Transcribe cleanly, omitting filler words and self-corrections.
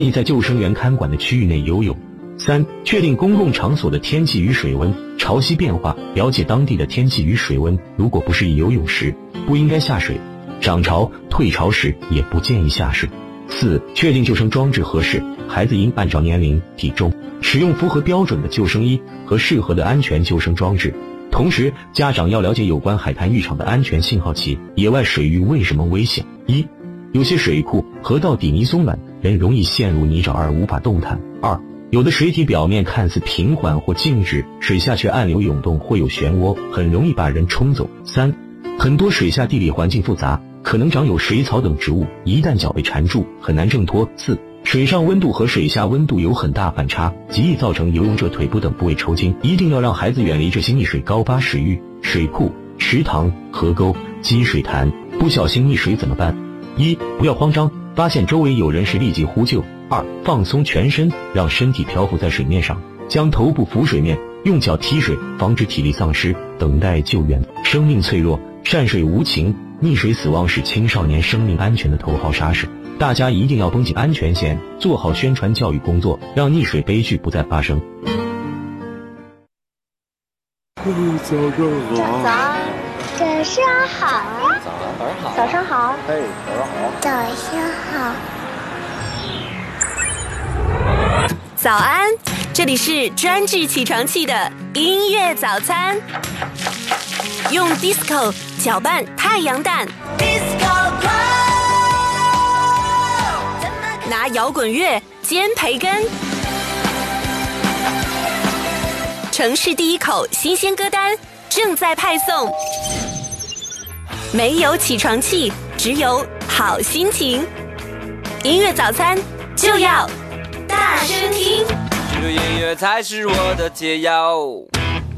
宜在救生员看管的区域内游泳。3、确定公共场所的天气与水温，潮汐变化，了解当地的天气与水温。如果不适宜游泳时，不应该下水；涨潮、退潮时也不建议下水。4、确定救生装置合适，孩子应按照年龄、体重，使用符合标准的救生衣和适合的安全救生装置。同时，家长要了解有关海滩浴场的安全信号器。野外水域为什么危险？1、有些水库、河道底泥松软，人容易陷入泥沼而无法动弹。2、有的水体表面看似平缓或静止，水下却暗流涌动或有漩涡，很容易把人冲走。3、很多水下地理环境复杂，可能长有水草等植物，一旦脚被缠住，很难挣脱。4、水上温度和水下温度有很大反差，极易造成游泳者腿部等部位抽筋。一定要让孩子远离这些溺水高发水域、水库、池塘、河沟、积水潭。不小心溺水怎么办？1、不要慌张，发现周围有人时立即呼救。2、放松全身，让身体漂浮在水面上，将头部浮水面，用脚踢水，防止体力丧失，等待救援。生命脆弱，善水无情，溺水死亡是青少年生命安全的头号杀手。大家一定要绷紧安全线，做好宣传教育工作，让溺水悲剧不再发生。 早安， 早上好。 早上好。 嘿， 早上好。 早上好。 早安，这里是专治起床气的音乐早餐，用 disco 搅拌太阳蛋，拿摇滚乐煎培根，城市第一口新鲜歌单正在派送。没有起床气，只有好心情。音乐早餐就要大声听， 这音乐才是我的解药。